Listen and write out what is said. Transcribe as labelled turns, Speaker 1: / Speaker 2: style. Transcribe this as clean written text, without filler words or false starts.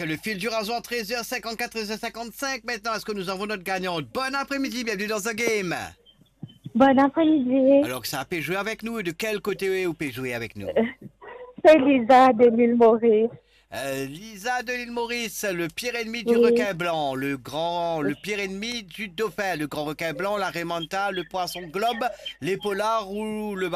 Speaker 1: Le fil du rasoir, 13h54, 13h55. Maintenant, est-ce que nous avons notre gagnante? Bon après-midi, bienvenue dans The Game.
Speaker 2: Bon après-midi.
Speaker 1: Alors que ça peut jouer avec nous, de quel côté vous pouvez jouer avec nous?
Speaker 2: C'est Lisa de l'île Maurice.
Speaker 1: Lisa de l'île Maurice, le pire ennemi du
Speaker 2: Oui.
Speaker 1: requin blanc, le pire ennemi du dauphin, le grand requin blanc, la raimanta, le poisson globe, les polars ou le